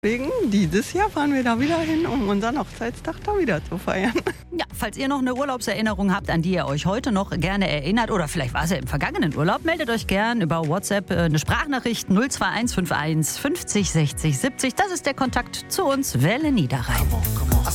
Deswegen, dieses Jahr fahren wir da wieder hin, um unseren Hochzeitstag da wieder zu feiern. Ja, falls ihr noch eine Urlaubserinnerung habt, an die ihr euch heute noch gerne erinnert, oder vielleicht war es ja im vergangenen Urlaub, meldet euch gern über WhatsApp eine Sprachnachricht 02151 50 60 70. Das ist der Kontakt zu uns, Welle Niederrhein.